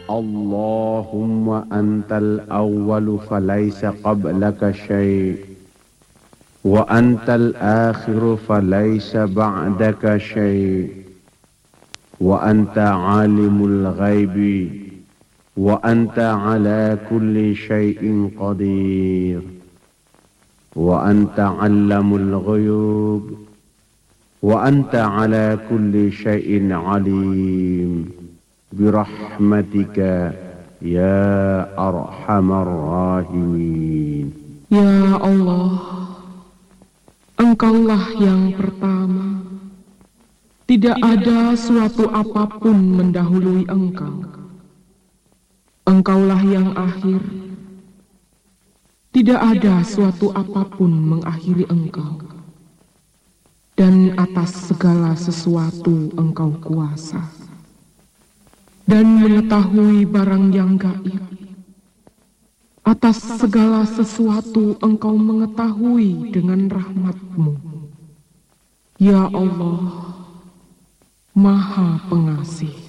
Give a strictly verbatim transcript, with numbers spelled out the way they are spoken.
Allahumma antal awwalu falaysa qablaka syai' wa antal akhiru falaysa ba'daka syai' wa anta alimul ghaibi wa anta ala kulli syai'in qadir wa anta allamul ghuyub wa anta ala kulli syai'in alim birahmatika ya arhamar rahimin. Ya Allah, Engkaulah yang pertama, tidak ada suatu apapun mendahului Engkau. Engkaulah yang akhir, tidak ada suatu apapun mengakhiri Engkau. Dan atas segala sesuatu Engkau kuasa, dan mengetahui barang yang gaib. Atas segala sesuatu Engkau mengetahui dengan rahmat-Mu. Ya Allah, Maha Pengasih.